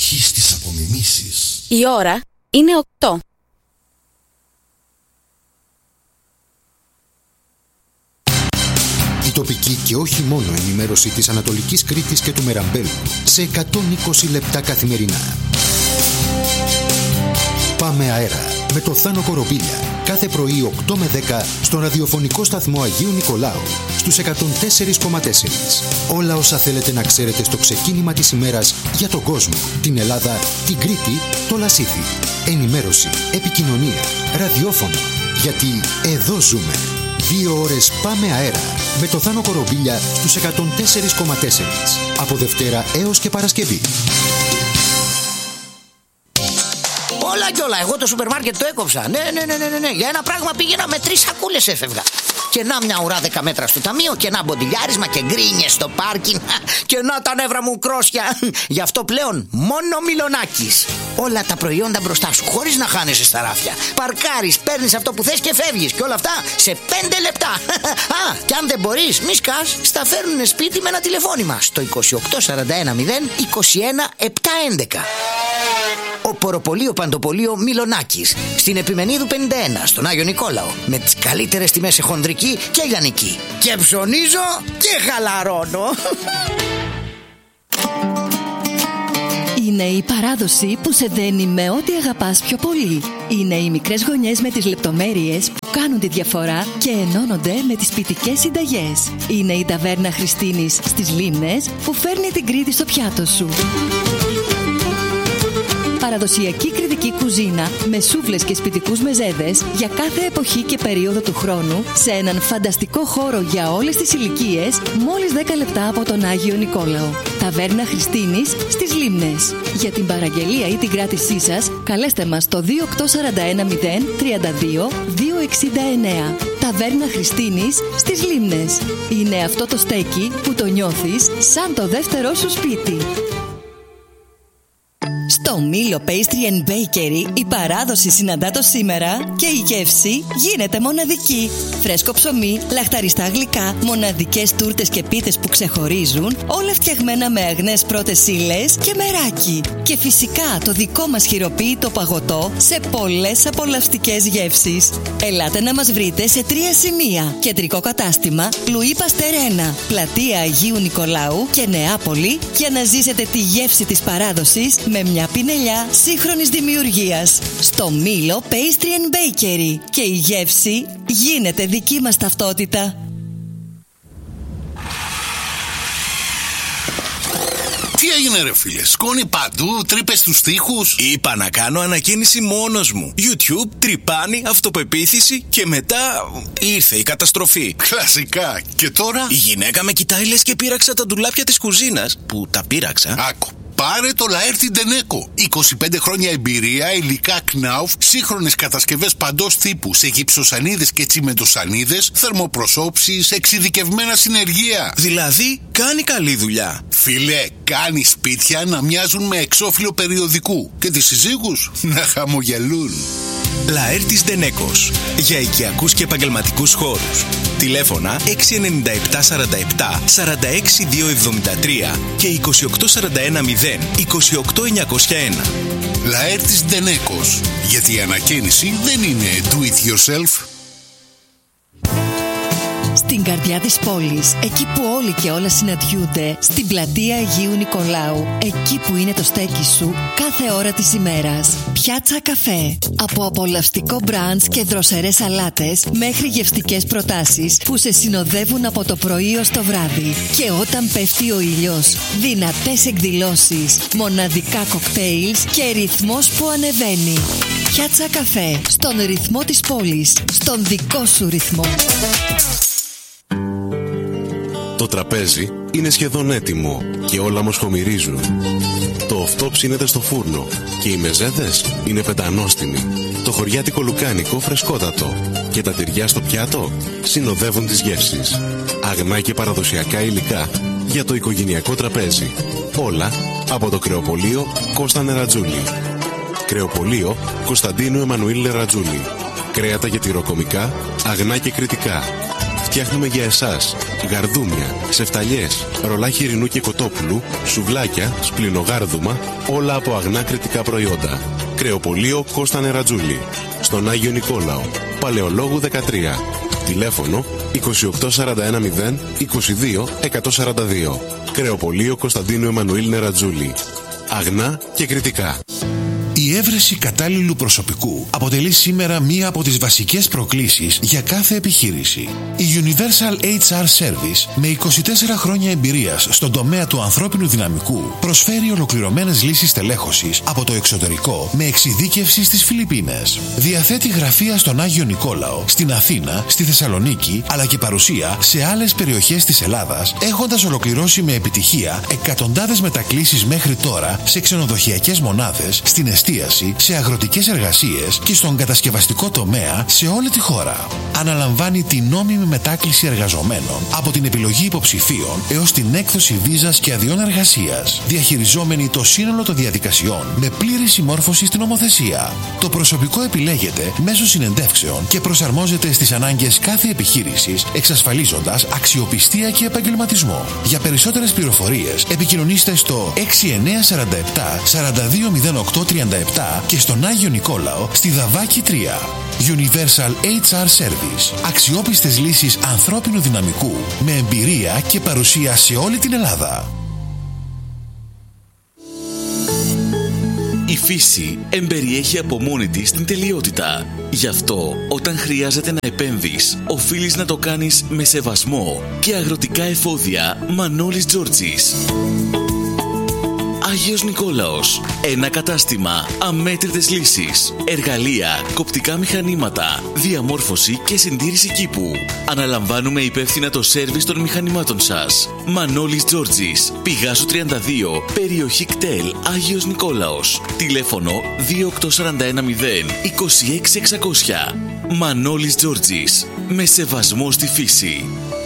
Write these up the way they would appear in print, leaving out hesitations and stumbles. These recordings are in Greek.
αρχής της απομιμήσης. Η ώρα είναι 8. Η τοπική και όχι μόνο ενημέρωση της Ανατολικής Κρήτης και του Μεραμπέλου σε 120 λεπτά καθημερινά. Πάμε αέρα με το Θάνο Κορομπίλια κάθε πρωί 8 με 10 στον ραδιοφωνικό σταθμό Αγίου Νικολάου στους 104,4. Όλα όσα θέλετε να ξέρετε στο ξεκίνημα της ημέρας για τον κόσμο, την Ελλάδα, την Κρήτη, το Λασίθι. Ενημέρωση, επικοινωνία, ραδιόφωνο. Γιατί εδώ ζούμε. 2 ώρες πάμε αέρα με το Θάνο Κορομπίλια στους 104,4. Από Δευτέρα έως και Παρασκευή. Όλα κι όλα, εγώ το σούπερ μάρκετ το έκοψα. Ναι. Για ένα πράγμα πήγαινα με 3 σακούλες έφευγα. Και να μια ουρά 10 μέτρα στο ταμείο. Και ένα μποντιλιάρισμα και γκρίνιες στο πάρκινγκ. Και να τα νεύρα μου κρόσια. Γι' αυτό πλέον μόνο Μιλονάκης. Όλα τα προϊόντα μπροστά σου, χωρίς να χάνεσαι στα ράφια. Παρκάρεις, παίρνεις αυτό που θες και φεύγεις. Και όλα αυτά σε 5 λεπτά. Α, και αν δεν μπορείς, μη σκάς. Στα φέρνουνε σπίτι με ένα τηλεφώνημα. Στο 2841 0 21 711. Ο Ποροπολείο Παντοπολείο Μιλονάκης, στην Επιμενίδου 51, στον Άγιο Νικόλαο. Με τις καλύτερες τιμές σε χονδρική και λιανική. Και ψωνίζω και χαλαρώνω. Είναι η παράδοση που σε δένει με ό,τι αγαπάς πιο πολύ. Είναι οι μικρές γωνιές με τις λεπτομέρειες που κάνουν τη διαφορά και ενώνονται με τις ποιητικές συνταγές. Είναι η ταβέρνα Χριστίνης στις Λίμνες που φέρνει την Κρήτη στο πιάτο σου. Παραδοσιακή κρητική κουζίνα με σούβλες και σπιτικούς μεζέδες για κάθε εποχή και περίοδο του χρόνου σε έναν φανταστικό χώρο για όλες τις ηλικίες μόλις 10 λεπτά από τον Άγιο Νικόλαο. Ταβέρνα Χριστίνης στις Λίμνες. Για την παραγγελία ή την κράτησή σας καλέστε μας στο 2841 0 32 269. Ταβέρνα Χριστίνης στις Λίμνες. Είναι αυτό το στέκι που το νιώθεις σαν το δεύτερό σου σπίτι. Στο Μήλο Pastry and Bakery η παράδοση συναντά το σήμερα και η γεύση γίνεται μοναδική. Φρέσκο ψωμί, λαχταριστά γλυκά, μοναδικές τούρτες και πίτες που ξεχωρίζουν, όλα φτιαγμένα με αγνές πρώτες ύλες και μεράκι. Και φυσικά το δικό μας χειροποίητο παγωτό σε πολλές απολαυστικές γεύσεις. Ελάτε να μας βρείτε σε 3 σημεία. Κεντρικό κατάστημα Λουί Παστέρ 1, πλατεία Αγίου Νικολάου και Νεάπολη, για να ζήσετε τη γεύση της παράδοσης με μια πινελιά σύγχρονης δημιουργίας. Στο Μήλο Pastry and Bakery. Και η γεύση γίνεται δική μας ταυτότητα. Τι έγινε ρε φίλε, σκόνη παντού, τρύπες στους τοίχους. Είπα να κάνω ανακαίνιση μόνος μου. YouTube, τρυπάνι, αυτοπεποίθηση και μετά ήρθε η καταστροφή. Κλασικά. Και τώρα? Η γυναίκα με κοιτάει λες και πείραξα τα ντουλάπια της κουζίνας, που τα πείραξα. Άκου. Πάρε το Λαέρτη Ντενέκο. 25 χρόνια εμπειρία, υλικά Knauf, σύγχρονες κατασκευές παντός τύπου σε γυψοσανίδες και τσιμεντοσανίδες, θερμοπροσώψεις, εξειδικευμένα συνεργεία. Δηλαδή, κάνει καλή δουλειά. Φίλε, κάνει σπίτια να μοιάζουν με εξώφυλλο περιοδικού και τις συζύγους να χαμογελούν. Λαέρτης Ντενέκος. Για οικιακούς και επαγγελματικούς χώρους. Τηλέφωνα 697 47 46 273 και 2841 0 28 901. Λαέρτης Ντενέκος. Γιατί η ανακαίνιση δεν είναι do it yourself. Στην καρδιά της πόλης, εκεί που όλοι και όλα συναντιούνται, στην πλατεία Αγίου Νικολάου, εκεί που είναι το στέκι σου κάθε ώρα της ημέρας. Πιάτσα καφέ. Από απολαυστικό μπραντς και δροσερές σαλάτες μέχρι γευστικές προτάσεις που σε συνοδεύουν από το πρωί ως το βράδυ. Και όταν πέφτει ο ήλιος, δυνατές εκδηλώσεις, μοναδικά κοκτέιλς και ρυθμός που ανεβαίνει. Πιάτσα καφέ. Στον ρυθμό της πόλης. Στον δικό σου ρυθμό. Το τραπέζι είναι σχεδόν έτοιμο και όλα μοσχομυρίζουν. Το οφτό ψήνεται στο φούρνο και οι μεζέδες είναι πεντανόστιμοι. Το χωριάτικο λουκάνικο φρεσκότατο και τα τυριά στο πιάτο συνοδεύουν τις γεύσεις. Αγνά και παραδοσιακά υλικά για το οικογενειακό τραπέζι. Όλα από το Κρεοπολείο Κώστα Νερατζούλη. Κρεοπολείο Κωνσταντίνου Εμμανουήλ Νερατζούλη. Κρέατα και τυροκομικά, αγνά και κριτικά. Φτιάχνουμε για εσάς γαρδούμια, σεφταλιές, ρολά χοιρινού και κοτόπουλου, σουβλάκια, σπλινογάρδουμα, όλα από αγνά κρητικά προϊόντα. Κρεοπωλείο Κώστα Νερατζούλη, στον Άγιο Νικόλαο, Παλαιολόγου 13. Τηλέφωνο 28410 22 142. Κρεοπωλείο Κωνσταντίνου Εμμανουήλ Νερατζούλη. Αγνά και κριτικά. Η έβρεση κατάλληλου προσωπικού αποτελεί σήμερα μία από τις βασικές προκλήσεις για κάθε επιχείρηση. Η Universal HR Service, με 24 χρόνια εμπειρίας στον τομέα του ανθρώπινου δυναμικού, προσφέρει ολοκληρωμένες λύσεις τελέχωσης από το εξωτερικό με εξειδίκευση στις Φιλιππίνες. Διαθέτει γραφεία στον Άγιο Νικόλαο, στην Αθήνα, στη Θεσσαλονίκη, αλλά και παρουσία σε άλλες περιοχές της Ελλάδας, έχοντας ολοκληρώσει με επιτυχία εκατοντάδες μετακλήσεις μέχρι τώρα σε ξενοδοχειακές μονάδες, στην εστίαση, σε αγροτικές εργασίες και στον κατασκευαστικό τομέα σε όλη τη χώρα. Αναλαμβάνει την νόμιμη μετάκληση εργαζομένων από την επιλογή υποψηφίων έως την έκδοση βίζας και αδειών εργασίας, διαχειριζόμενη το σύνολο των διαδικασιών με πλήρη συμμόρφωση στην νομοθεσία. Το προσωπικό επιλέγεται μέσω συνεντεύξεων και προσαρμόζεται στις ανάγκες κάθε επιχείρησης, εξασφαλίζοντας αξιοπιστία και επαγγελματισμό. Για περισσότερες πληροφορίες επικοινωνήστε στο 6947 420837 και στον Άγιο Νικόλαο στη Δαβάκη 3. Universal HR Service. Αξιόπιστες λύσεις ανθρώπινου δυναμικού με εμπειρία και παρουσία σε όλη την Ελλάδα. Η φύση εμπεριέχει από μόνη της την τελειότητα. Γι' αυτό, όταν χρειάζεται να επέμβεις, οφείλεις να το κάνεις με σεβασμό και αγροτικά εφόδια Μανώλης Τζόρτζης. Άγιος Νικόλαος. Ένα κατάστημα, αμέτρητες λύσεις, εργαλεία, κοπτικά μηχανήματα, διαμόρφωση και συντήρηση κήπου. Αναλαμβάνουμε υπεύθυνα το σέρβις των μηχανημάτων σας. Μανώλης Τζόρτζης, Πηγάσου 32, περιοχή κτέλ, Άγιος Νικόλαος. Τηλέφωνο 28410 26600. Μανώλης Τζόρτζης, με σεβασμό στη φύση.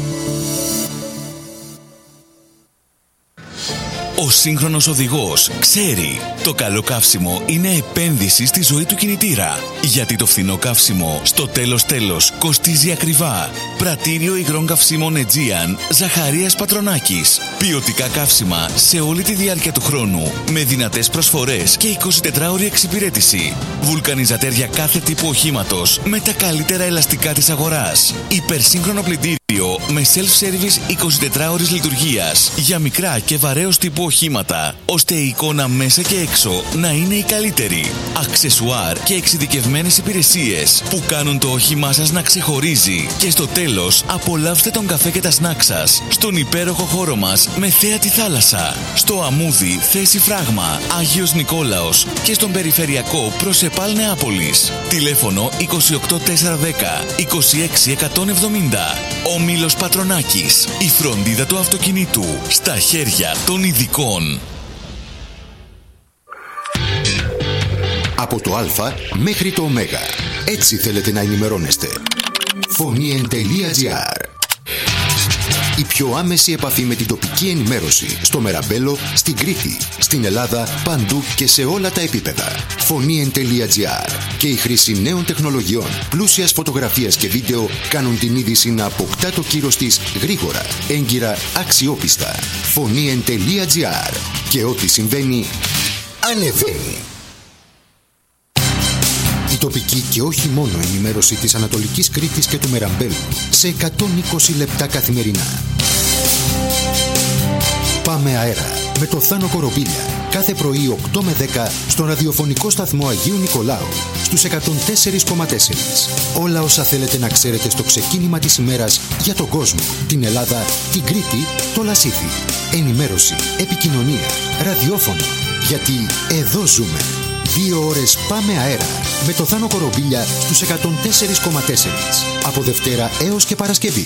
Ο σύγχρονος οδηγός ξέρει, το καλό καύσιμο είναι επένδυση στη ζωή του κινητήρα. Γιατί το φθηνό καύσιμο στο τέλος κοστίζει ακριβά. Πρατήριο υγρών καυσίμων Aegean Ζαχαρίας Πατρονάκης. Ποιοτικά καύσιμα σε όλη τη διάρκεια του χρόνου. Με δυνατές προσφορές και 24ωρη εξυπηρέτηση. Βουλκανιζατέρ κάθε τύπου οχήματος με τα καλύτερα ελαστικά της αγοράς. Υπερσύγχρονο πλυντήριο με self-service 24ωρης λειτουργίας για μικρά και βαρέως τύπου οχήματα, ώστε η εικόνα μέσα και έξω να είναι η καλύτερη. Αξεσουάρ και εξειδικευμένες υπηρεσίες που κάνουν το όχημά σας να ξεχωρίζει. Και στο τέλος, απολαύστε τον καφέ και τα σνακ σας στον υπέροχο χώρο μας με θέα τη θάλασσα. Στο Αμούδι, θέση φράγμα, Άγιος Νικόλαος και στον περιφερειακό προς ΕΠΑΛ Νεάπολης. Τηλέφωνο 28410 26170. Όμιλος Πατρονάκης. Η φροντίδα του αυτοκινήτου στα χέρια των ειδικών. Από το Α μέχρι το Ω. Έτσι θέλετε να ενημερώνεστε. Φωνήεν.gr. Η πιο άμεση επαφή με την τοπική ενημέρωση στο Μεραμπέλο, στην Κρήτη, στην Ελλάδα, παντού και σε όλα τα επίπεδα. Φωνήεν.gr. Και η χρήση νέων τεχνολογιών, πλούσιας φωτογραφίας και βίντεο κάνουν την είδηση να αποκτά το κύρος της γρήγορα, έγκυρα, αξιόπιστα. Φωνήεν.gr. Και ό,τι συμβαίνει, ανεβαίνει. Η τοπική και όχι μόνο ενημέρωση της Ανατολικής Κρήτης και του Μεραμπέλου σε 120 λεπτά καθημερινά. Πάμε αέρα με το Θάνο Κοροπίλια κάθε πρωί 8 με 10 στον ραδιοφωνικό σταθμό Αγίου Νικολάου στους 104,4. Όλα όσα θέλετε να ξέρετε στο ξεκίνημα της ημέρας για τον κόσμο, την Ελλάδα, την Κρήτη, το Λασίθι. Ενημέρωση, επικοινωνία, ραδιόφωνο. Γιατί εδώ ζούμε. 2 ώρες πάμε αέρα με το Θάνο Κοροπίλια στους 104,4 από Δευτέρα έως και Παρασκευή.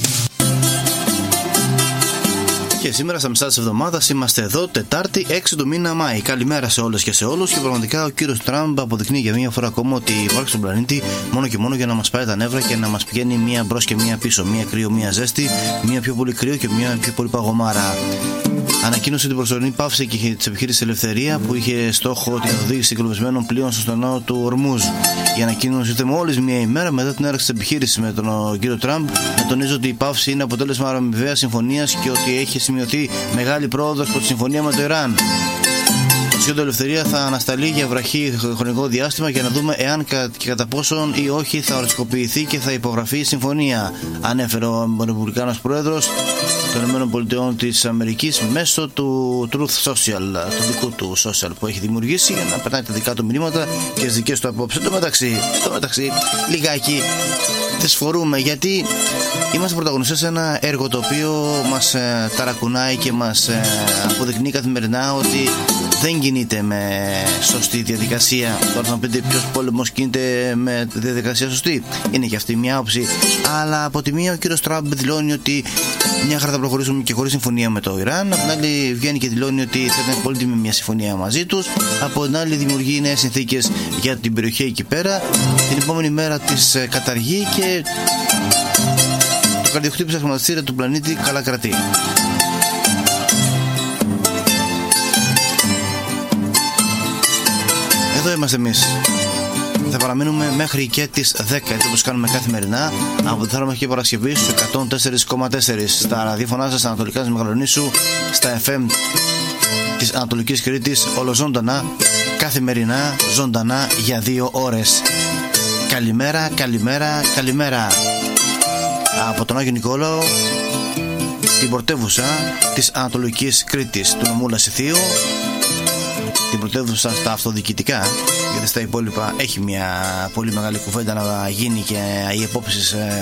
Και σήμερα στα μισά της εβδομάδας είμαστε εδώ, Τετάρτη 6 του μήνα Μάη. Καλημέρα σε όλες και σε όλους. Και πραγματικά ο κύριος Τραμπ αποδεικνύει για μία φορά ακόμα ότι υπάρχει στον πλανήτη μόνο και μόνο για να μας πάρει τα νεύρα και να μας πηγαίνει μία μπρος και μία πίσω. Μία κρύο, μία ζέστη, μία πιο πολύ κρύο και μία πιο πολύ παγωμάρα. ανακοίνωσε την προσωρινή πάυση της επιχείρησης Ελευθερία που είχε στόχο την οδήγηση εγκλωβισμένων πλοίων στο στενό του Ορμούζ. Η ανακοίνωση ήρθε μόλις μία ημέρα μετά την έναρξη της επιχείρησης με τον κύριο Τραμπ να τονίζει ότι η πάυση είναι αποτέλεσμα αμοιβαίας συμφωνίας και ότι έχει σημειωθεί μεγάλη πρόοδος από τη συμφωνία με το Ιράν. Το σχέδιο Ελευθερία θα ανασταλεί για βραχή χρονικό διάστημα για να δούμε εάν και κατά πόσον ή όχι θα οριστικοποιηθεί και θα υπογραφεί η συμφωνία, ανέφερε ο Ρεπουμπλικάνος Πρόεδρος των ΗΠΑ της Αμερικής μέσω του Truth Social, του δικού του social που έχει δημιουργήσει για να περνάει τα δικά του μηνύματα και τις δικές του απόψεις. Το μεταξύ, λιγάκι δυσφορούμε γιατί είμαστε πρωταγωνιστές σε ένα έργο το οποίο μας ταρακουνάει και μας αποδεικνύει καθημερινά ότι δεν κινείται με σωστή διαδικασία. Τώρα θα πείτε ποιος πόλεμος κινείται με διαδικασία σωστή. Είναι και αυτή μια άποψη. Αλλά από τη μία ο κύριος Τραμπ δηλώνει ότι μια χαρά θα προχωρήσουμε και χωρίς συμφωνία με το Ιράν. Από την άλλη βγαίνει και δηλώνει ότι θα ήταν πολύτιμη μια συμφωνία μαζί τους. Από την άλλη δημιουργεί νέες συνθήκες για την περιοχή εκεί πέρα. Την επόμενη μέρα τις καταργεί και το καρδιοχτύπησε χρηματιστήρια του πλανήτη καλά κρατεί. Εδώ είμαστε εμείς. Θα παραμείνουμε μέχρι και τις 10, έτσι όπως κάνουμε καθημερινά, από Θέρμο και Παρασκευή στους 104,4 στα ραδιόφωνά σας ανατολικά της Μεγαλονήσου, στα FM της Ανατολικής Κρήτης, ολοζώντανα, καθημερινά, ζωντανά για 2 ώρες. Καλημέρα, καλημέρα, καλημέρα. Από τον Άγιο Νικόλαο, την πρωτεύουσα της Ανατολικής Κρήτης, του νομού Λασιθίου, την πρωτεύουσα στα αυτοδιοικητικά, γιατί στα υπόλοιπα έχει μια πολύ μεγάλη κουβέντα να γίνει και οι επόψεις